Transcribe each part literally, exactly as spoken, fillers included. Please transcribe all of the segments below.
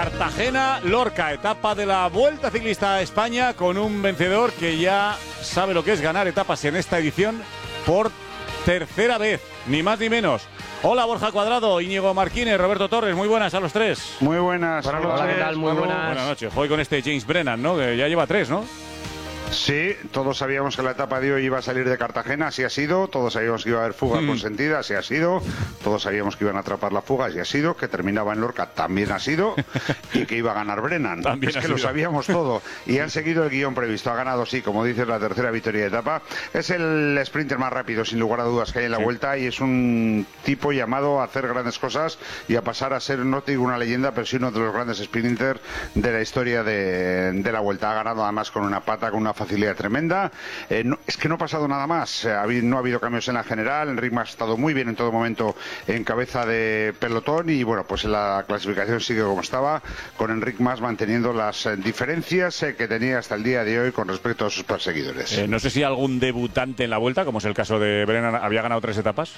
Cartagena-Lorca, etapa de la Vuelta Ciclista a España con un vencedor que ya sabe lo que es ganar etapas en esta edición por tercera vez, ni más ni menos. Hola Borja Cuadrado, Íñigo Marquínez, Roberto Torres, muy buenas a los tres. Muy buenas. Buenas noches. Hola, ¿qué tal? Muy buenas. Buenas noches. Hoy con este James Brennan, ¿no? Que ya lleva tres, ¿no? Sí, todos sabíamos que la etapa de hoy iba a salir de Cartagena, así ha sido. Todos sabíamos que iba a haber fuga mm. consentida, así ha sido. Todos sabíamos que iban a atrapar la fuga, así ha sido. Que terminaba en Lorca, también ha sido. Y que iba a ganar Brennan. También es que sido. Lo sabíamos todo. Y han seguido el guión previsto. Ha ganado, sí, como dices, la tercera victoria de etapa. Es el sprinter más rápido, sin lugar a dudas, que hay en la sí. Vuelta. Y es un tipo llamado a hacer grandes cosas y a pasar a ser, no te digo una leyenda, pero sí uno de los grandes sprinters de la historia de, de la Vuelta. Ha ganado además con una pata, con una facilidad tremenda. Eh, no, es que no ha pasado nada más, eh, ha, no ha habido cambios en la general. Enric Mas ha estado muy bien en todo momento en cabeza de pelotón y bueno, pues la clasificación sigue como estaba, con Enric Mas manteniendo las eh, diferencias eh, que tenía hasta el día de hoy con respecto a sus perseguidores. Eh, no sé si algún debutante en la Vuelta, como es el caso de Brennan, había ganado tres etapas.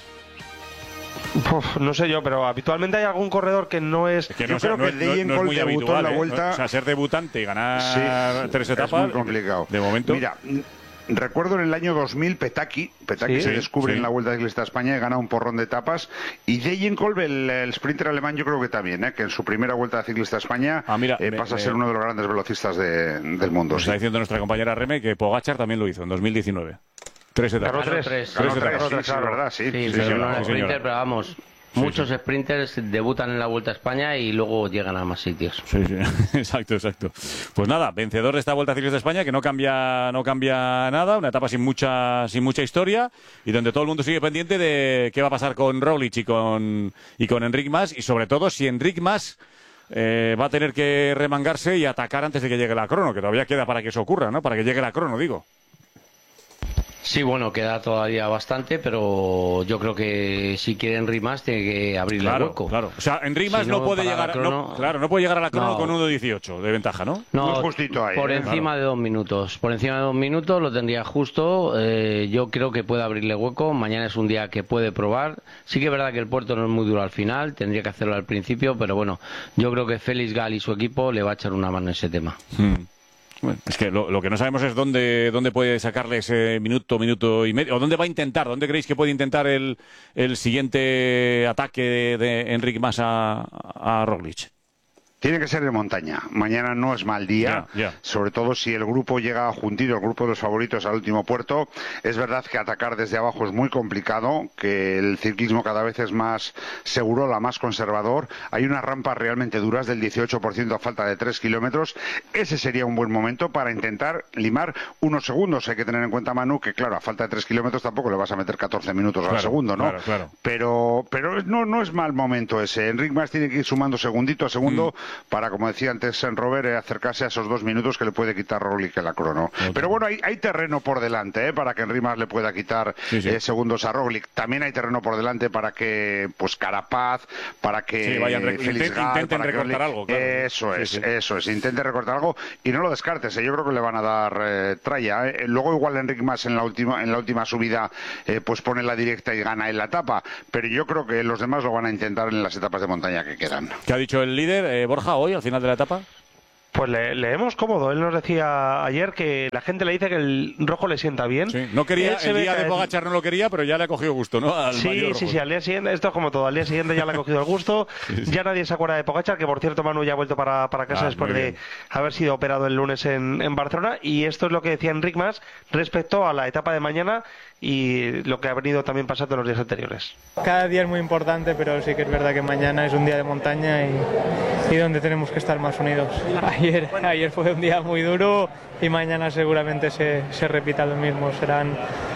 Uf, no sé yo, pero habitualmente hay algún corredor que no es... Es que yo no, creo no, que Degenkolb no, no es muy debutó habitual, en la Vuelta. ¿eh? O sea, ser debutante y ganar sí, tres etapas es muy complicado. De momento. Mira, recuerdo en el año dos mil Petaki, Petaki ¿Sí? se descubre sí. en la Vuelta Ciclista a España y gana un porrón de etapas. Y Degenkolb, el, el sprinter alemán, yo creo que también, ¿eh? que en su primera Vuelta Ciclista a España ah, mira, eh, pasa me, a ser uno de los grandes velocistas de, del mundo. Nos sí. está diciendo nuestra compañera Reme que Pogačar también lo hizo en dos mil diecinueve. Tres etapas. Ganó tres. Tres, Ganó tres, tres, sí, tres, sí, claro. verdad, sí. Sí, sí, sí, sí, no sí, es sprinter, pero vamos... Sí, Muchos sí. sprinters debutan en la Vuelta a España y luego llegan a más sitios. Sí, sí, exacto, exacto. Pues nada, vencedor de esta Vuelta Ciclista de España, que no cambia, no cambia nada, una etapa sin mucha, sin mucha historia y donde todo el mundo sigue pendiente de qué va a pasar con Roglic y con y con Enric Mas y sobre todo si Enric Mas eh, va a tener que remangarse y atacar antes de que llegue la crono, que todavía queda para que eso ocurra, ¿no? Para que llegue la crono, digo. Sí, bueno, queda todavía bastante, pero yo creo que si quiere Enric Mas tiene que abrirle claro, hueco. Claro, o sea, Enric Mas si no, no puede llegar, crono, no, claro, no puede llegar a la crono no, con uno dieciocho de ventaja, ¿no? No, no justito ahí, por ¿eh? encima claro. de dos minutos, por encima de dos minutos lo tendría justo. Eh, yo creo que puede abrirle hueco. Mañana es un día que puede probar. Sí que es verdad que el puerto no es muy duro al final, tendría que hacerlo al principio, pero bueno, yo creo que Félix Gal y su equipo le va a echar una mano en ese tema. Hmm. Bueno, es que lo, lo que no sabemos es dónde, dónde puede sacarle ese minuto, minuto y medio, o dónde va a intentar, dónde creéis que puede intentar el, el siguiente ataque de, de Enric Mas a, a Roglic. Tiene que ser de montaña. Mañana no es mal día, yeah, yeah. sobre todo si el grupo llega juntito, el grupo de los favoritos al último puerto. Es verdad que atacar desde abajo es muy complicado, que el ciclismo cada vez es más seguro, la más conservador. Hay unas rampas realmente duras del dieciocho por ciento a falta de tres kilómetros. Ese sería un buen momento para intentar limar unos segundos. Hay que tener en cuenta, Manu, que claro, a falta de tres kilómetros tampoco le vas a meter catorce minutos claro, al segundo, ¿no? Claro, claro. Pero, pero no, no es mal momento ese. Enric Mas tiene que ir sumando segundito a segundo. Mm. para, como decía antes en Robert, eh, acercarse a esos dos minutos que le puede quitar Roglic en la crono. Okay. Pero bueno, hay, hay terreno por delante eh, para que Enric Mas le pueda quitar sí, sí. Eh, segundos a Roglic. También hay terreno por delante para que pues Carapaz, para que sí, vayan eh, Félix Gal, intenten para recortar que algo. Claro. Eso sí, es, sí. eso es. Intente recortar algo y no lo descartes. Eh. Yo creo que le van a dar eh, tralla. Eh. Luego igual Enric Mas en la última, en la última subida eh, pues pone la directa y gana en la etapa. Pero yo creo que los demás lo van a intentar en las etapas de montaña que quedan. ¿Qué ha dicho el líder, eh, Borja, hoy al final de la etapa? Pues le, leemos cómodo. Él nos decía ayer que la gente le dice que el rojo le sienta bien. Sí. No quería, el día de Pogačar no lo quería, pero ya le ha cogido gusto, ¿no? Al sí, sí, sí, al día siguiente, esto es como todo, al día siguiente ya le ha cogido el gusto. Sí, sí. Ya nadie se acuerda de Pogačar, que por cierto Manu ya ha vuelto para, para casa ah, después de haber sido operado el lunes en, en Barcelona. Y esto es lo que decía Enric Mas respecto a la etapa de mañana y lo que ha venido también pasando los días anteriores. Cada día es muy importante, pero sí que es verdad que mañana es un día de montaña y, y donde tenemos que estar más unidos. Ayer, ayer fue un día muy duro y mañana seguramente se, se repita lo mismo. Serán,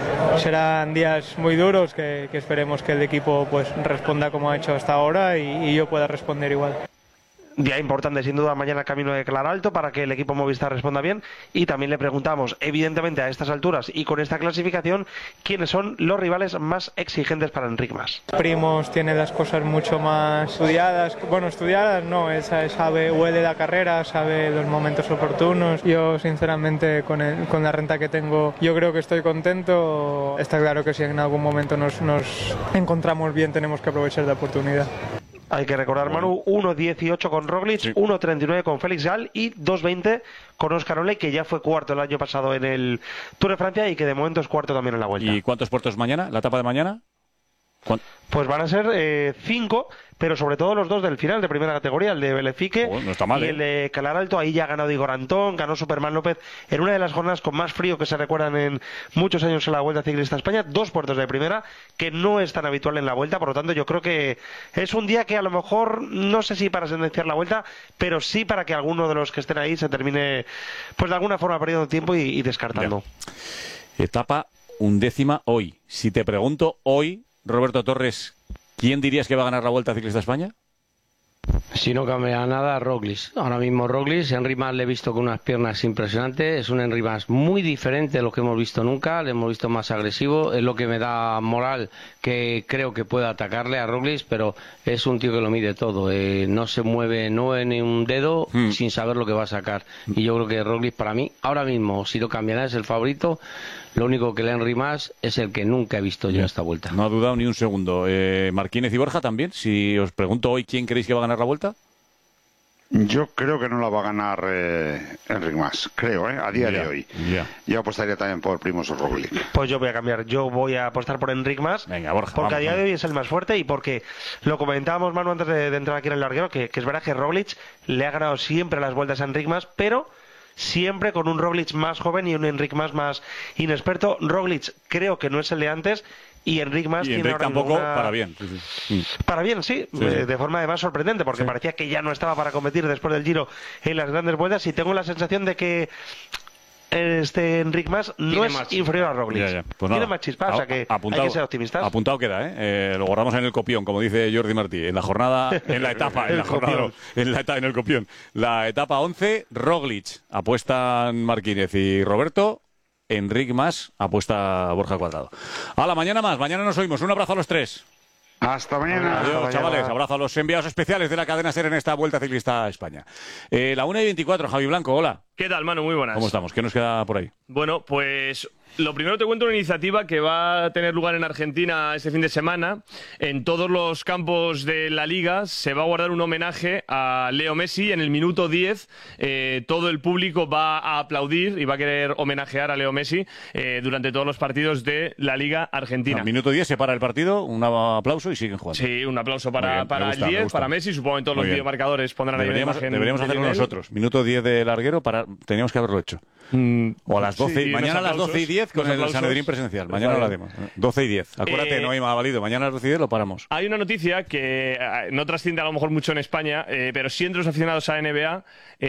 serán días muy duros que, que esperemos que el equipo pues responda como ha hecho hasta ahora y, y yo pueda responder igual. Día importante sin duda mañana camino de Claralto para que el equipo Movistar responda bien y también le preguntamos evidentemente a estas alturas y con esta clasificación quiénes son los rivales más exigentes para Enric Mas. Primos tiene las cosas mucho más estudiadas, bueno estudiadas no, él sabe, huele la carrera, sabe los momentos oportunos. Yo sinceramente con, el, con la renta que tengo yo creo que estoy contento. Está claro que si en algún momento nos, nos encontramos bien tenemos que aprovechar la oportunidad. Hay que recordar, bueno. Manu, uno dieciocho con Roglic, sí. uno treinta y nueve con Félix Gall y dos veinte con Óscar Ole, que ya fue cuarto el año pasado en el Tour de Francia y que de momento es cuarto también en la Vuelta. ¿Y cuántos puertos mañana? ¿La etapa de mañana? Pues van a ser eh, cinco, pero sobre todo los dos del final de primera categoría, el de Belefique oh, no está mal, y ¿eh? el de Calar Alto. Ahí ya ha ganado Igor Antón, ganó Superman López en una de las jornadas con más frío que se recuerdan en muchos años en la Vuelta Ciclista a España. Dos puertos de primera, que no es tan habitual en la Vuelta, por lo tanto yo creo que es un día que a lo mejor, no sé si para sentenciar la Vuelta, pero sí para que alguno de los que estén ahí se termine, pues de alguna forma perdiendo tiempo y, y descartando. Ya. Etapa undécima hoy. Si te pregunto hoy, Roberto Torres, ¿quién dirías que va a ganar la Vuelta Ciclista a España? Si no cambia nada, Roglic. Ahora mismo Roglic, Henry Mas le he visto con unas piernas impresionantes, es un Henry Mas muy diferente de lo que hemos visto nunca, le hemos visto más agresivo, es lo que me da moral que creo que pueda atacarle a Roglic, pero es un tío que lo mide todo, eh, no se mueve no en un dedo hmm. sin saber lo que va a sacar, y yo creo que Roglic para mí, ahora mismo, si lo cambiará es el favorito. Lo único que el Henry Mas es el que nunca he visto yo en esta Vuelta. No ha dudado ni un segundo. Eh, Marquínez y Borja también. Si os pregunto hoy quién creéis que va a ganar la Vuelta. Yo creo que no la va a ganar eh, Enric Mas, creo, ¿eh? a día yeah, de hoy. Yeah. Yo apostaría también por Primož Roglic. Pues yo voy a cambiar, yo voy a apostar por Enric Mas. Venga, Borja, porque vamos, a día vamos. de hoy es el más fuerte y porque lo comentábamos, Manu, antes de, de entrar aquí en el larguero, que, que es verdad que Roglic le ha ganado siempre las vueltas a Enric Mas, pero siempre con un Roglic más joven y un Enric Mas más inexperto. Roglic creo que no es el de antes y Enric Mas y tiene Enric ahora tampoco una... para bien. Sí, sí. Para bien, sí, sí, eh, sí. de forma además sorprendente, porque sí. parecía que ya no estaba para competir después del Giro en las grandes vueltas y tengo la sensación de que este Enric Mas no es inferior a Roglic. Ya, ya. Pues tiene más chispa, o sea que apuntado, hay que ser optimistas. Apuntado queda, ¿eh? ¿eh? Lo guardamos en el copión, como dice Jordi Martí, en la jornada, en la etapa, en la jornada, no, en, la etapa, en el copión. La etapa once, Roglic, apuestan Marquínez y Roberto. Enric Mas, apuesta Borja Cuadrado. A la mañana más, mañana nos oímos. Un abrazo a los tres. Hasta mañana. Adiós, Hasta chavales. mañana. Abrazo a los enviados especiales de la cadena SER en esta Vuelta Ciclista a España. Eh, la una y veinticuatro, Javi Blanco, hola. ¿Qué tal, Manu? Muy buenas. ¿Cómo estamos? ¿Qué nos queda por ahí? Bueno, pues lo primero te cuento una iniciativa que va a tener lugar en Argentina este fin de semana. En todos los campos de la Liga se va a guardar un homenaje a Leo Messi. En el minuto diez eh, todo el público va a aplaudir y va a querer homenajear a Leo Messi eh, durante todos los partidos de la Liga Argentina. Al minuto diez se para el partido, un aplauso y siguen jugando. Sí, un aplauso para, bien, para gusta, el diez, para Messi. Supongo que en todos Muy los videomarcadores pondrán deberíamos, ahí la imagen. Deberíamos hacerlo nosotros. Minuto diez de larguero, para teníamos que haberlo hecho. Mm, o a las doce, sí, mañana a las doce y diez con el Sanedrín presencial. Mañana lo haremos. doce y diez. Acuérdate, eh, no hay más válido. Mañana a las doce y diez lo paramos. Hay una noticia que eh, no trasciende a lo mejor mucho en España, eh, pero sí entre los aficionados a N B A.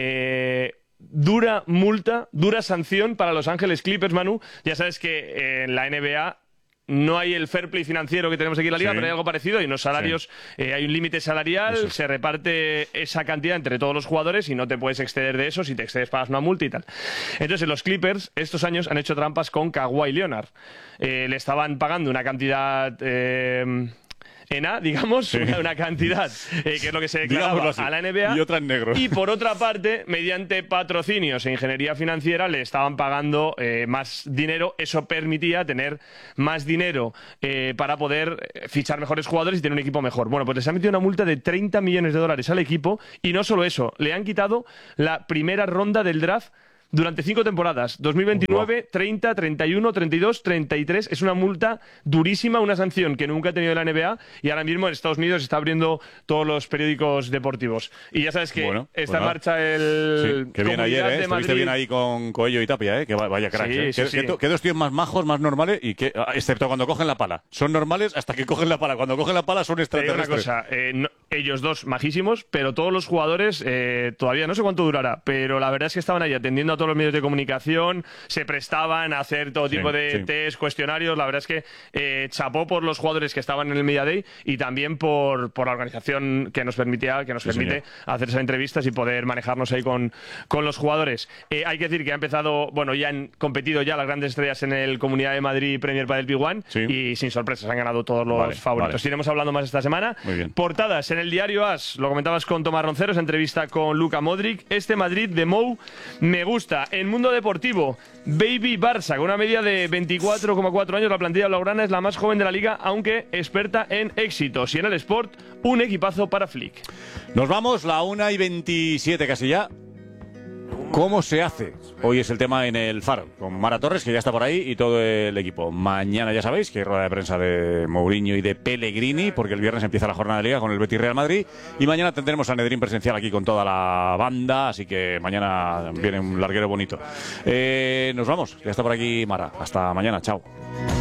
Eh, dura multa, dura sanción para Los Ángeles Clippers, Manu. Ya sabes que eh, en la N B A no hay el fair play financiero que tenemos aquí en la Liga, sí. pero hay algo parecido. Y los salarios, sí. eh, hay un límite salarial, eso. se reparte esa cantidad entre todos los jugadores y no te puedes exceder de eso. Si te excedes, pagas una multa y tal. Entonces, los Clippers estos años han hecho trampas con Kawhi Leonard. Eh, le estaban pagando una cantidad... Eh, en A, digamos, sí. una, una cantidad eh, que es lo que se declaraba a la N B A y otra en negro. Y por otra parte, mediante patrocinios e ingeniería financiera le estaban pagando eh, más dinero. Eso permitía tener más dinero eh, para poder fichar mejores jugadores y tener un equipo mejor. Bueno, pues les han metido una multa de treinta millones de dólares al equipo y no solo eso, le han quitado la primera ronda del draft durante cinco temporadas, dos mil veintinueve, treinta, treinta y uno, treinta y dos, treinta y tres. Es una multa durísima, una sanción que nunca ha tenido la N B A y ahora mismo en Estados Unidos está abriendo todos los periódicos deportivos. Y ya sabes que bueno, está pues en marcha el... Sí, que bien ayer, ¿eh? Estuviste bien ahí con Coello y Tapia, ¿eh? Que vaya cracks, sí, ¿eh? Sí, que, sí. que, que dos tíos más majos, más normales, y que, excepto cuando cogen la pala. Son normales hasta que cogen la pala. Cuando cogen la pala son extraterrestres. Una cosa, eh, no, ellos dos majísimos, pero todos los jugadores, eh, todavía no sé cuánto durará, pero la verdad es que estaban ahí atendiendo a todos los medios de comunicación, se prestaban a hacer todo tipo sí, de sí. test, cuestionarios. La verdad es que eh, chapó por los jugadores que estaban en el Media Day y también por, por la organización que nos permitía, que nos sí, permite señor. hacer esas entrevistas y poder manejarnos ahí con, con los jugadores. Eh, hay que decir que ha empezado, bueno, ya han competido ya las grandes estrellas en el Comunidad de Madrid Premier Padel P uno sí. y sin sorpresas han ganado todos los vale, favoritos. Vale. Iremos hablando más esta semana. Muy bien. Portadas en el diario AS, lo comentabas con Tomás Roncero, esa entrevista con Luka Modric. Este Madrid de Mou me gusta. gusta. En Mundo Deportivo, Baby Barça, con una media de veinticuatro coma cuatro años. La plantilla blaugrana es la más joven de la liga, aunque experta en éxitos. Y en el Sport, un equipazo para Flick. Nos vamos, la una y veintisiete casi ya. ¿Cómo se hace? Hoy es el tema en el Faro, con Mara Torres, que ya está por ahí, y todo el equipo. Mañana ya sabéis que hay rueda de prensa de Mourinho y de Pellegrini, porque el viernes empieza la jornada de Liga con el Betis Real Madrid, y mañana tendremos a Nedrín presencial aquí con toda la banda, así que mañana viene un larguero bonito. Eh, nos vamos, ya está por aquí Mara. Hasta mañana, chao.